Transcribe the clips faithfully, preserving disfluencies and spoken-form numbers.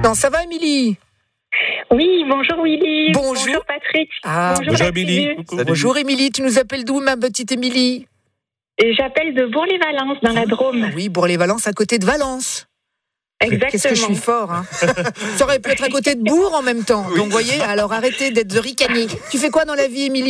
maintenant. Ça va, Émilie ? Oui, bonjour Willy. Bonjour. Bonjour Patrick. Ah, bonjour, bonjour Émilie. bonjour Émilie, tu nous appelles d'où, ma petite Émilie ? Et j'appelle de Bourg-les-Valences, dans la Drôme. Ah, oui, Bourg-les-Valences, à côté de Valence. Exactement. Qu'est-ce que je suis fort, hein. Ça aurait pu être à côté de Bourg en même temps. Donc, vous voyez, alors arrêtez d'être ricané. Tu fais quoi dans la vie, Émilie ?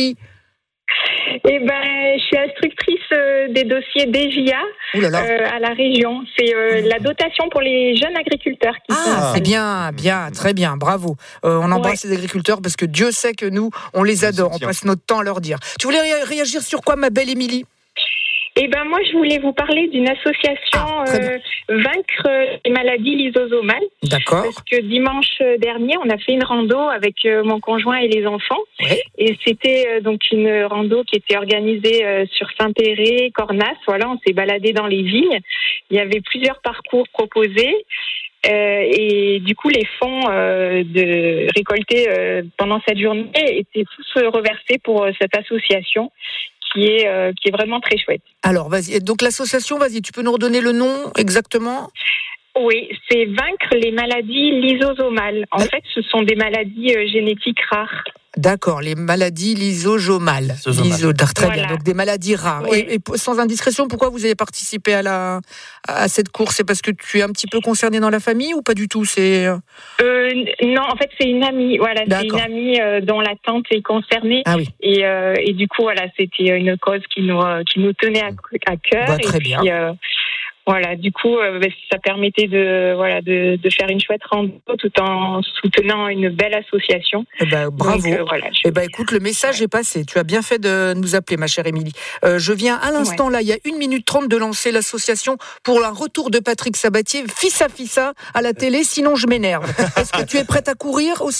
Eh ben, je suis instructrice euh, des dossiers D J A Ouh là là. euh, à la région. C'est euh, la dotation pour les jeunes agriculteurs qui sont. Ah, c'est bien, bien, très bien, bravo. Euh, on embrasse Ouais. les agriculteurs parce que Dieu sait que nous, on les adore. On passe notre temps à leur dire. Tu voulais ré- réagir sur quoi, ma belle Émilie ? Eh ben, moi, je voulais vous parler d'une association Ah, très bien. euh, Vaincre les maladies lysosomales. D'accord. Parce que dimanche dernier, on a fait une rando avec euh, mon conjoint et les enfants. Ouais. Et c'était euh, donc une rando qui était organisée euh, sur Saint-Péret, Cornas. Voilà, on s'est baladé dans les vignes. Il y avait plusieurs parcours proposés. Euh, et du coup, les fonds euh, de, récoltés euh, pendant cette journée étaient tous reversés pour euh, cette association qui est, euh, qui est vraiment très chouette. Alors, vas-y. Donc, l'association, vas-y, tu peux nous redonner le nom exactement ? Oui, c'est Vaincre les maladies lysosomales. En fait, ce sont des maladies euh, génétiques rares. D'accord, les maladies lysosomales. Lysosomales. Lyso- très Voilà. bien, donc des maladies rares. Oui. Et, et p- sans indiscrétion, pourquoi vous avez participé à, la, à cette course ? C'est parce que tu es un petit peu concerné dans la famille ou pas du tout ? C'est... Euh, non, en fait, c'est une amie. Voilà, c'est D'accord. une amie euh, dont la tante est concernée. Ah oui, Et, euh, et du coup, voilà, c'était une cause qui nous, euh, qui nous tenait à, à cœur. Bah, très et bien. puis, euh, voilà, du coup, euh, bah, ça permettait de, voilà, de, de faire une chouette rando tout en soutenant une belle association. eh ben, bravo. Donc, euh, voilà, je- Eh ben, écoute, le message est passé. Tu as bien fait de nous appeler, ma chère Émilie. Euh, je viens à l'instant, là, il y a une minute trente de lancer l'association pour un retour de Patrick Sabatier, fils à fissa, à la télé, sinon je m'énerve. Est-ce que tu es prête à courir aussi ?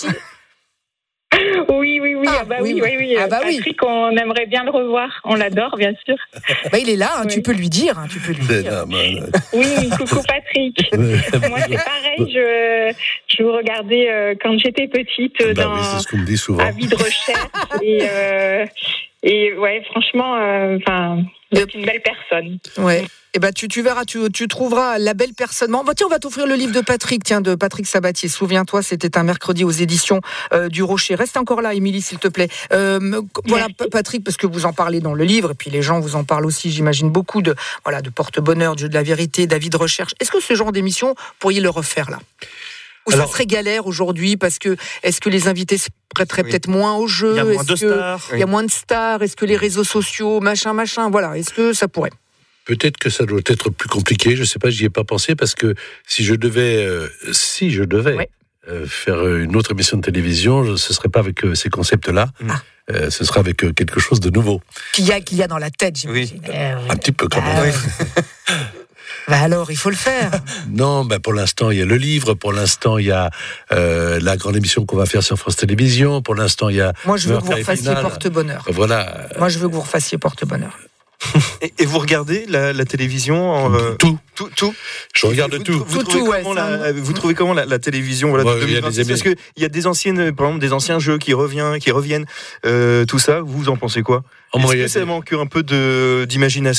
Oui, oui, oui. Ah, Ah, bah oui, oui, oui, oui. Ah, bah oui. Patrick, on aimerait bien le revoir. On l'adore, bien sûr. Bah, il est là, hein, tu Oui. peux lui dire. Hein, tu peux lui C'est dire. là, man. Oui, coucou Patrick. Moi, c'est pareil. Je, je vous regardais euh, quand j'étais petite euh, Bah dans oui, c'est ce qu'on me dit souvent. Avis de recherche. et, euh, et ouais, franchement, enfin, c'est une belle personne. Ouais. Eh ben, tu, tu verras, tu, tu trouveras la belle personne. Bon, tiens, on va t'offrir le livre de Patrick, tiens, de Patrick Sabatier. Souviens-toi, c'était un mercredi aux éditions euh, du Rocher. Reste encore là, Émilie, s'il te plaît. Euh, voilà, Merci. Patrick, parce que vous en parlez dans le livre, et puis les gens vous en parlent aussi, j'imagine, beaucoup de, voilà, de porte-bonheur, de, de la vérité, d'avis de recherche. Est-ce que ce genre d'émission, pourriez le refaire là ? Ou Alors- ça serait galère aujourd'hui parce que est-ce que les invités se prêteraient Oui. peut-être moins au jeu ? Il y a moins Est-ce de que stars. Il y a moins de stars. Est-ce que les réseaux sociaux, machin, machin, voilà. Est-ce que ça pourrait ? Peut-être que ça doit être plus compliqué, je ne sais pas, j'y ai pas pensé, parce que si je devais, euh, si je devais Ouais. euh, faire une autre émission de télévision, je- ce ne serait pas avec euh, ces concepts-là, Ah. euh, ce serait avec euh, quelque chose de nouveau. Qu'il y a, qu'il y a dans la tête, j'imagine. Oui. Eh oui. Un petit peu quand Ah même. ouais. Bah alors, il faut le faire. Non, ben pour l'instant, il y a le livre, pour l'instant, il y a euh, la grande émission qu'on va faire sur France Télévisions, pour l'instant, il y a... Moi, je veux que vous Meurtre et refassiez Finale. porte-bonheur. Voilà, Moi, je veux que vous refassiez porte-bonheur. Et, et vous regardez la, la télévision en, euh, tout. tout, tout. Je regarde vous, tout. Vous, Tout, trouvez tout, ouais, comment ça la, vous trouvez comment la, la télévision voilà, de Ouais, il y a des deux mille vingt-six, émi- parce qu'il y a des anciennes, par exemple, des anciens jeux qui reviennent, qui reviennent, euh, tout ça. Vous en pensez quoi ? En Est-ce moyenne. que ça manque un peu de d'imagination ?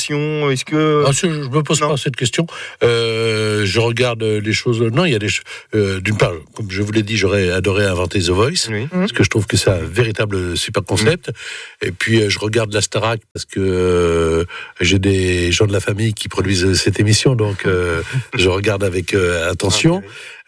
Est-ce que Ah, je ne me pose Non. pas cette question. Euh, je regarde les choses. Non, il y a des choses. Euh, D'une part, comme je vous l'ai dit, j'aurais adoré inventer The Voice, oui. parce que je trouve que c'est un véritable super concept. Et puis, euh, je regarde la Starac, parce que euh, j'ai des gens de la famille qui produisent cette émission, donc euh, je regarde avec euh, attention.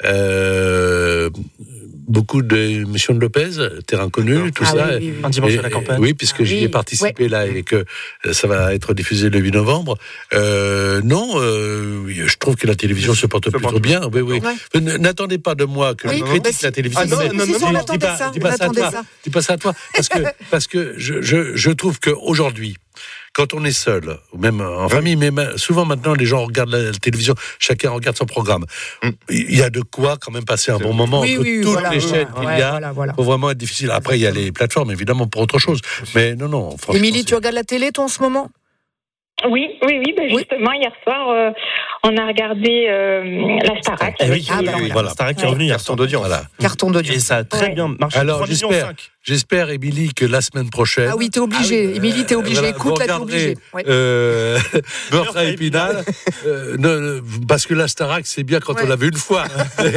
Euh, beaucoup d'émissions de Lopez, Terrain connu, tout Ah ça. oui, oui, oui. Un dimanche Et- à la campagne. Oui, puisque Ah j'y oui, ai participé là et que ça va être diffusé le huit novembre. Euh, non, euh, je trouve que la télévision se porte Se plutôt porte bien. Oui, oui. Ouais. N- N'attendez pas de moi que Oui, je bah critique si. la télévision. Ah non, mais- non, Si, non, si, on non, attendait dis pas, ça. dis On pas ça à attendait toi. ça. Dis pas ça à toi, parce que parce que je je je trouve que aujourd'hui, quand on est seul, ou même en famille, mais ma- souvent maintenant les gens regardent la, la télévision, chacun regarde son programme. Mm. Il y a de quoi quand même passer un bon moment Oui, entre oui, toutes voilà, les voilà, chaînes qu'il ouais, y a. voilà, voilà. Faut vraiment être difficile. Après, il y a les plateformes, évidemment, pour autre chose. Mais non, non, franchement. Émilie, c'est- tu regardes la télé, toi, en ce moment ? Oui, oui, oui. Ben Oui. justement, hier soir, euh, On a regardé euh, la Starac. Eh oui, Ah, oui, bah, oui, voilà. voilà. Starac qui est revenu hier Carton soir. d'audience. Voilà. Carton d'audience. Et ça a très Ouais. bien marché. Alors, trois millions j'espère. cinq. J'espère, Émilie, que la semaine prochaine. Ah oui, t'es obligé. Ah oui, Émilie, t'es obligé. voilà, Écoute, vous là, t'es regarderez, obligé. Ouais. Euh, Meurtre à Épinal. euh, ne- parce que la Starac, c'est bien quand Ouais. on l'a vu une fois.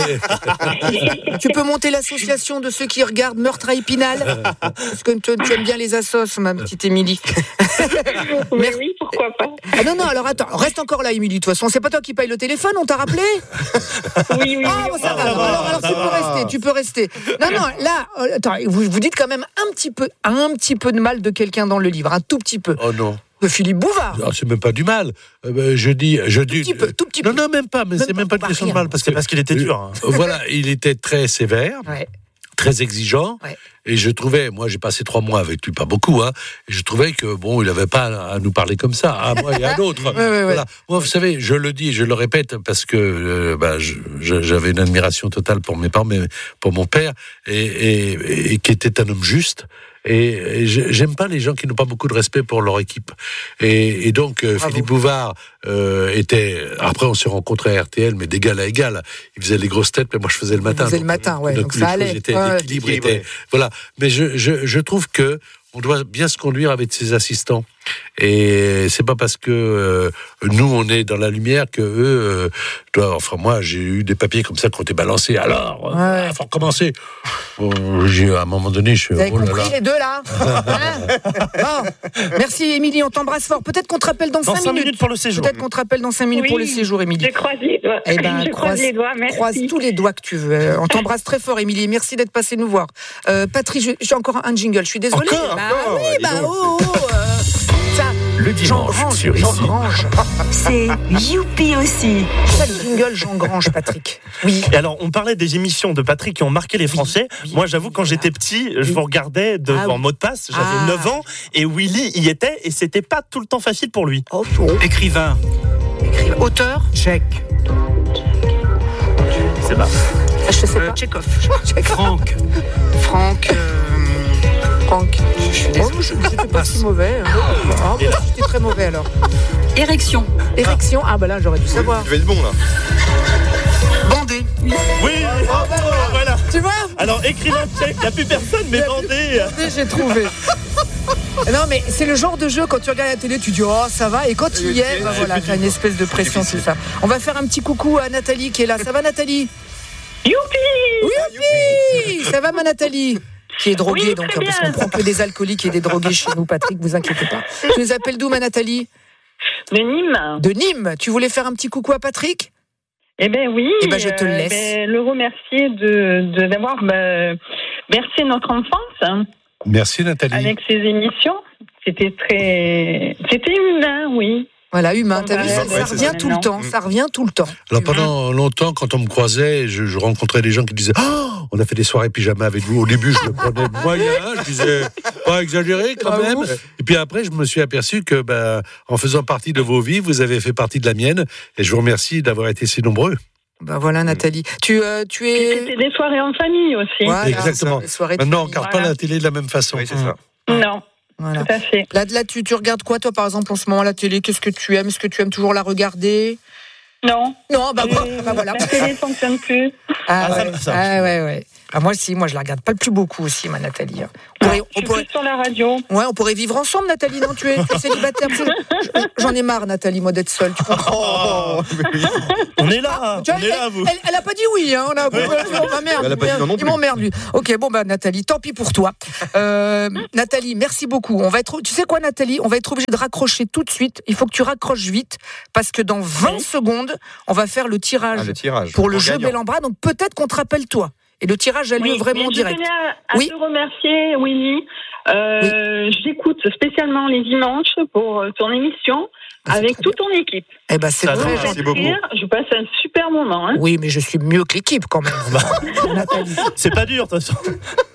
Tu peux monter l'association de ceux qui regardent Meurtre à Épinal. Parce que tu, tu aimes bien les assos, ma petite Émilie. Oui, Merci. oui, pourquoi pas. Ah non, non, alors attends, reste encore là, Émilie. De toute façon, c'est pas toi qui paye le téléphone, on t'a rappelé? Oui, oui, Ah, oui. bon, ça on va. va- Alors, alors, alors, tu peux rester, tu peux rester. Non, non, là, euh, attends, vous, vous dites quand même un petit peu, un petit peu de mal de quelqu'un dans le livre, un tout petit peu. Oh non. De Philippe Bouvard. Non, c'est même pas du mal. Euh, ben, je dis, je dis. Tout petit peu, tout petit non, peu. non, même pas. Mais Même c'est pas, même pas bah, une question de rien. mal parce C'est que parce qu'il était dur. hein. euh, voilà, il était très sévère, Ouais. très exigeant, Ouais. et je trouvais, moi j'ai passé trois mois avec lui, pas beaucoup, hein, et je trouvais que bon, il n'avait pas à, à nous parler comme ça, à moi et à d'autres. Ouais, ouais, ouais. Voilà. Moi, vous savez, je le dis, je le répète parce que euh, bah, je- je- j'avais une admiration totale pour mes parents, mais pour mon père, et, et, et qui était un homme juste. Et, et je- j'aime pas les gens qui n'ont pas beaucoup de respect pour leur équipe. Et, et donc euh, Bravo. Philippe Bouvard euh, était. Après, on s'est rencontrés à R T L, mais d'égal à égal. Il faisait les grosses têtes, mais moi je faisais le matin. faisait le matin, ouais, donc les ça choses allait. étaient- Ouais, ouais. l'équilibre Équilibré. était. Voilà. Mais je, je, je trouve que on doit bien se conduire avec ses assistants. Et c'est pas parce que euh, nous on est dans la lumière que eux euh, doivent. Enfin moi j'ai eu des papiers comme ça qui ont été balancés. Alors, il Ouais. faut recommencer. Bon, j'ai à un moment donné, je suis. Vous avez oh là compris là. les deux là Hein Bon. Merci Émilie, on t'embrasse fort. Peut-être qu'on te rappelle dans Dans cinq cinq minutes. minutes pour le séjour. Peut-être qu'on te rappelle dans cinq minutes Oui. pour le séjour, Émilie. Je croise les doigts. Eh ben, je croise les doigts, merci. croise tous les doigts que tu veux. Euh, On t'embrasse très fort, Émilie. et Merci d'être passée nous voir. Euh, Patrick, je- j'ai encore un jingle. Je suis désolée. Encore, bah encore, oui, dis bah donc. oh, oh, euh, ça. Le Jean dimanche Grange, sur Jean ici. Grange. C'est Youpi aussi. Ça, le jingle Jean Grange, Patrick. Oui. Et alors, on parlait des émissions de Patrick qui ont marqué les Français. oui, Moi, j'avoue, quand voilà. j'étais petit, je Oui. vous regardais devant Ah oui. mot de passe. J'avais Ah. neuf ans et Willy y était et c'était pas tout le temps facile pour lui. Oh, oh. Écrivain. Écrivain. Auteur. Tchèque. C'est pas. Ah, je sais Euh, pas. Tchekhov. Tchekhov. Franck. Franck. euh, Franck. Je suis désolée. Oh, je- j'étais pas si mauvais. hein. Ah, bah, j'étais très mauvais alors. Érection. Érection. Ah, bah là, j'aurais dû savoir. Je vais être bon là. Bandé. Oui, voilà. Tu vois Alors, écrivain tchèque, il n'y a plus personne, mais bandé. J'ai trouvé. Non, mais c'est le genre de jeu, quand tu regardes la télé, tu dis oh ça va, et quand tu y es, bah, voilà, t'as une espèce de pression, tout ça. On va faire un petit coucou à Nathalie qui est là. Ça va, Nathalie? Youpi Oui, ça va, ma Nathalie? Qui est droguée, Oui, donc, très parce bien. qu'on prend que des alcooliques et des drogués chez nous, Patrick, vous inquiétez pas. Tu les appelles d'où, ma Nathalie? De Nîmes. De Nîmes. Tu voulais faire un petit coucou à Patrick? Eh ben oui. Eh ben, je te laisse. ben, le remercier de de- d'avoir bah, bercé notre enfance hein, Merci Nathalie. avec ses émissions. C'était très, c'était humain, oui. Voilà, humain. T'as vu, ça, Ouais, ça c'est revient ça. tout le temps. Ça revient tout le temps. Alors Humain. pendant longtemps, quand on me croisait, je, je rencontrais des gens qui disaient oh, on a fait des soirées pyjama avec vous. Au début, je le prenais moyen, je disais pas exagéré quand Ah, même. ouf. Et puis après, je me suis aperçu que ben, en faisant partie de vos vies, vous avez fait partie de la mienne. Et je vous remercie d'avoir été si nombreux. Bah voilà, Nathalie. Tu, euh, tu es. C'était des soirées en famille aussi. Voilà, Exactement. les soirées de Maintenant, on ne famille. regarde pas Voilà. la télé de la même façon. Oui, c'est ça. Non, Voilà. tout à fait. Là, là tu, tu regardes quoi, toi, par exemple, en ce moment, la télé? Qu'est-ce que tu aimes? Est-ce que tu aimes toujours la regarder? Non. Non, bah, Euh, bah, bah, voilà. La télé ne fonctionne plus. Ah, Ah, ça- ouais. ça- Ah, ouais, ouais. Ah, moi aussi, moi je la regarde pas le plus beaucoup aussi, ma Nathalie. On pourrait, Je on suis pourrait- plus sur la radio. ouais, on pourrait vivre ensemble, Nathalie. Non, tu es, tu es célibataire. Parce que je- J'en ai marre, Nathalie, moi d'être seule. Tu comprends? Oh, mais oui. On est là, Tu vois, on est là, elle, vous. elle, elle a pas dit oui, hein. On a, on m'emmerde. Elle a pas dit non non Il plus. m'emmerde, lui. Ok, bon, bah, Nathalie, tant pis pour toi. Euh, Nathalie, merci beaucoup. On va être, tu sais quoi, Nathalie? On va être obligé de raccrocher tout de suite. Il faut que tu raccroches vite, parce que dans vingt Oui. secondes, on va faire le tirage Ah, le tirage. pour le En jeu gagnant. Bel en Bras. Donc, peut-être qu'on te rappelle toi. Et le tirage a lieu Oui, vraiment mais direct. Je tenais à, à Oui. te remercier, Willy. Euh, J'écoute spécialement les dimanches pour euh, ton émission Ah, c'est avec très toute ton équipe. Eh ben, c'est Ça très va, gentil. Merci beaucoup. Rire, je passe un super moment. Hein. Oui, mais je suis mieux que l'équipe quand même. Nathalie, C'est pas dur, de toute façon.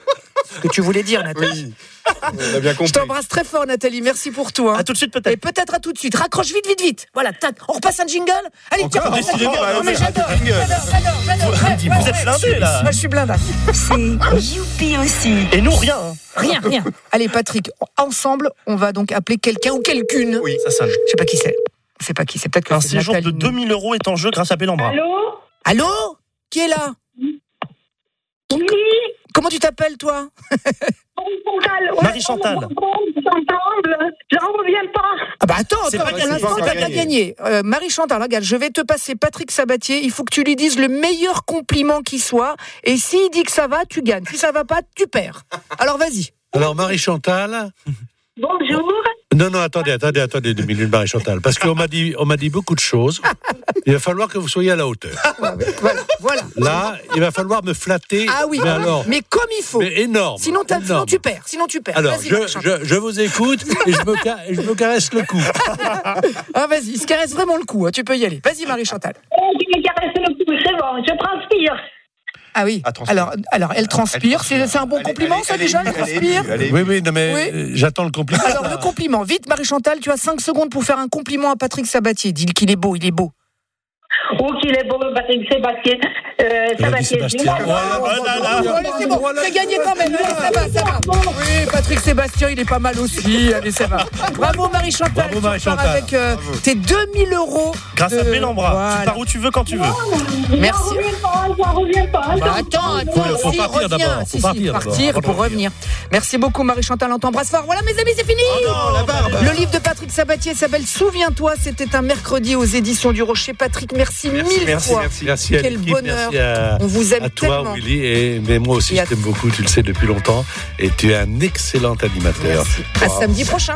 ce que tu voulais dire, Nathalie. Oui. On a bien Je compris. t'embrasse très fort, Nathalie. Merci pour tout. hein. À tout de suite, Et peut-être. peut-être à tout de suite. Raccroche vite, vite, vite. Voilà, tac. On repasse un jingle. Allez, tiens. Encore, décidément, Oh, bah, mais on fait j'adore, un jingle. j'adore, j'adore, j'adore. Ouais, Vous ouais, êtes ouais. blindés, là. Moi, je suis blindé. C'est Youpi aussi. Et nous, rien. hein. Rien, rien. Allez, Patrick, ensemble, on va donc appeler quelqu'un ou quelqu'une. Oui. Ça sonne. Je sais pas qui c'est. C'est pas qui, c'est peut-être que Un c'est séjour Nathalie. de deux mille euros est en jeu grâce à Pénombre. Allô? Allô? Qui est là? Oui. Comment tu t'appelles, toi? Marie-Chantal. Ouais, Marie-Chantal. J'en reviens pas. Ah bah attends, C'est attends, pas pour gagné, l'instant, c'est c'est pas pas gagné. gagné. Euh, Marie-Chantal, regarde, je vais te passer Patrick Sabatier. Il faut que tu lui dises le meilleur compliment qui soit. Et s'il dit que ça va, tu gagnes. Si ça va pas, tu perds. Alors vas-y. Alors, Marie-Chantal. Bonjour. Non, non, attendez, attendez, attendez deux minutes, Marie-Chantal. Parce qu'on m'a dit, on m'a dit beaucoup de choses. Il va falloir que vous soyez à la hauteur. Voilà, voilà. Là, il va falloir me flatter. Ah oui, mais alors, mais comme il faut. mais énorme. Sinon, t'as- sinon énorme. tu perds. Sinon tu perds. Alors, Vas-y, je, Marie-Chantal. je, je vous écoute et je me, ca- et je me caresse le cou. Ah vas-y, il se caresse vraiment le cou. hein, Tu peux y aller. Vas-y, Marie-Chantal. Oh, tu me caresses le cou, c'est bon, je transpire. Ah oui. Ah, transpire. alors, alors, elle transpire. Elle C'est c'est un bon Elle est- compliment, elle est- ça elle est déjà, émue, elle elle est transpire. émue, elle est Oui, émue. oui, non, mais Oui. euh, j'attends le compliment. Alors, le compliment. Vite, Marie-Chantal, tu as cinq secondes pour faire un compliment à Patrick Sabatier. Dis qu'il est beau, il est beau. Oh, qu'il est beau, Patrick Sébastien. Euh, Il a dit Sébastien. Voilà, voilà. Allez, c'est bon, c'est gagné quand même. Allez, ça va, ça va. Oui, Patrick Sébastien, il est pas mal aussi. Allez, ça va. Bravo, Marie-Chantal. Bravo, Tu repars Marie-Chantal. avec euh, tes deux mille euros. Grâce à de- Pénombre. Voilà. Tu pars où tu veux quand tu veux. Merci. J'en reviens pas, j'en reviens pas. Bah, attends, attends, Faut- faut si, partir reviens. d'abord, faut Si, si, partir d'abord, partir avant de pour revenir. Merci beaucoup, Marie-Chantal, on t'embrasse fort. Voilà, mes amis, c'est fini. Oh, la barbe. Le livre de Patrick Sabatier s'appelle Souviens-toi, c'était un mercredi aux éditions du Rocher. Patrick, merci, Merci, mille merci, fois. merci. Merci à Quel l'équipe, bonheur. merci à, On vous aime à toi, tellement. Willy, et mais moi aussi, Et à- je t'aime beaucoup, tu le sais depuis longtemps, et tu es un excellent animateur. Merci. À samedi prochain.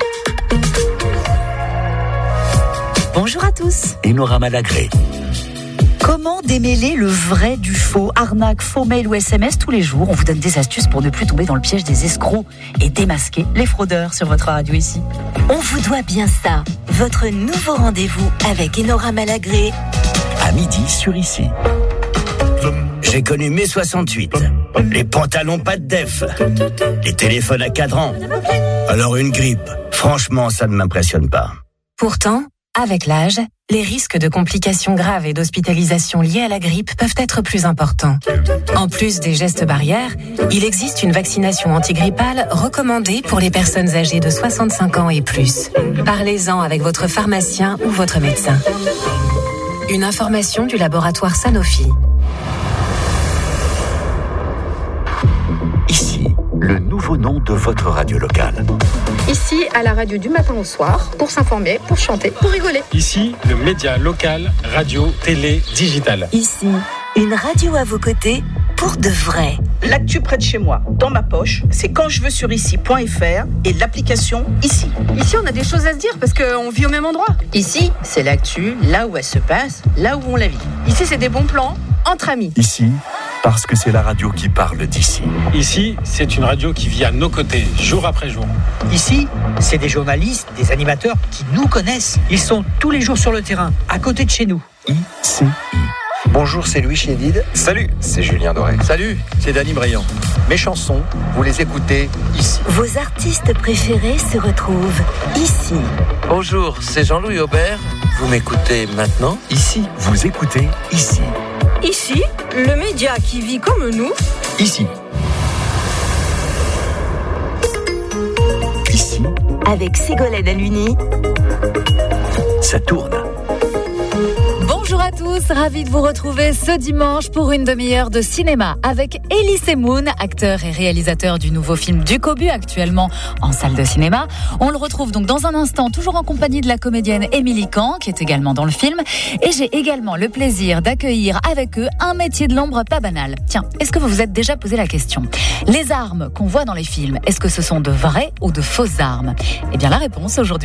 Bonjour à tous. Enora Malagré. Comment démêler le vrai du faux? Arnaque, faux mail ou S M S tous les jours. On vous donne des astuces pour ne plus tomber dans le piège des escrocs et démasquer les fraudeurs sur votre radio ici. On vous doit bien ça. Votre nouveau rendez-vous avec Enora Malagré. À midi sur Ici. J'ai connu mai soixante-huit. Les pantalons pas de def. Les téléphones à cadran. Alors une grippe. Franchement, ça ne m'impressionne pas. Pourtant, avec l'âge, les risques de complications graves et d'hospitalisation liées à la grippe peuvent être plus importants. En plus des gestes barrières, il existe une vaccination antigrippale recommandée pour les personnes âgées de soixante-cinq ans et plus. Parlez-en avec votre pharmacien ou votre médecin. Une information du laboratoire Sanofi. Ici, le nouveau nom de votre radio locale. Ici, à la radio du matin au soir, pour s'informer, pour chanter, pour rigoler. Ici, le média local, radio, télé, digital. Ici, une radio à vos côtés pour de vrai. L'actu près de chez moi, dans ma poche, c'est quand je veux sur ici point f r et l'application Ici. Ici, on a des choses à se dire parce qu'on vit au même endroit. Ici, c'est l'actu, là où elle se passe, là où on la vit. Ici, c'est des bons plans entre amis. Ici, parce que c'est la radio qui parle d'ici. Ici, c'est une radio qui vit à nos côtés, jour après jour. Ici, c'est des journalistes, des animateurs qui nous connaissent. Ils sont tous les jours sur le terrain, à côté de chez nous. I C I. Bonjour, c'est Louis Chédid. Salut, c'est Julien Doré. Salut, c'est Dany Briand. Mes chansons, vous les écoutez ici. Vos artistes préférés se retrouvent ici. Bonjour, c'est Jean-Louis Aubert. Vous m'écoutez maintenant ici. Vous écoutez Ici. Ici, le média qui vit comme nous. Ici. Ici. Avec Ségolène Aluni. Ça tourne. Bonjour à tous, ravi de vous retrouver ce dimanche pour une demi-heure de cinéma avec Elie Semoun, acteur et réalisateur du nouveau film Du Cobu, actuellement en salle de cinéma. On le retrouve donc dans un instant, toujours en compagnie de la comédienne Émilie Kahn, qui est également dans le film. Et j'ai également le plaisir d'accueillir avec eux un métier de l'ombre pas banal. Tiens, est-ce que vous vous êtes déjà posé la question? Les armes qu'on voit dans les films, est-ce que ce sont de vraies ou de fausses armes? Eh bien, la réponse aujourd'hui.